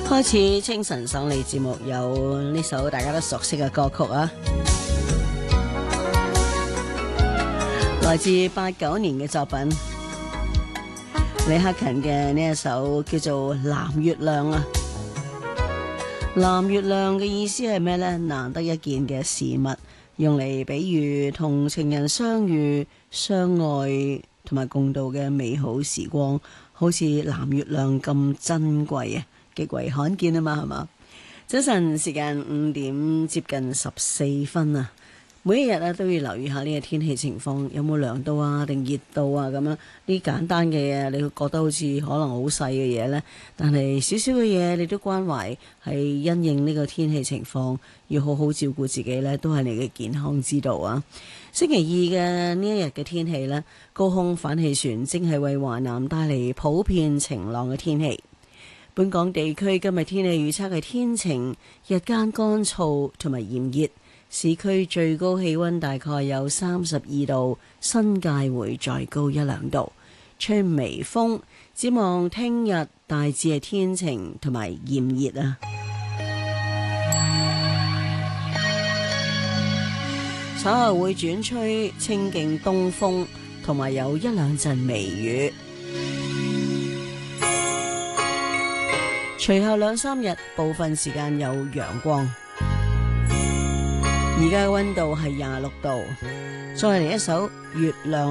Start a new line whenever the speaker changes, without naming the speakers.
開始清晨爽利節目，有呢首大家都熟悉嘅歌曲啊，來自89年嘅作品，李克勤嘅呢一首叫做《藍月亮》啊。藍月亮嘅意思係咩呢？難得一見嘅事物，用嚟比喻同情人相遇、相愛同埋共度嘅美好時光，好似藍月亮咁珍貴啊！極為罕見啊嘛，係嘛？早晨時間5點接近14分啊！每一日啊都要留意下呢個天氣情況，有冇涼到啊，定熱到啊咁樣。呢簡單嘅嘢，你會覺得好似可能好細嘅嘢呢，但係少少嘅嘢你都關懷，係因應呢個天氣情況，要好好照顧自己呢，都係你嘅健康之道啊！星期二嘅呢一日嘅天氣呢，高空反氣旋正係為華南帶嚟普遍晴朗嘅天氣。本港地區今日天氣預測係天晴，日間乾燥同埋炎熱，市區最高氣溫大概有32度，新界會再高1-2度，吹微風。展望聽日大致係天晴同埋炎熱啊。稍後會轉吹清勁東風，同埋有1-2陣微雨。隨後2-3日部分時間有陽光。而家嘅溫度係26度。再嚟一首《月亮》。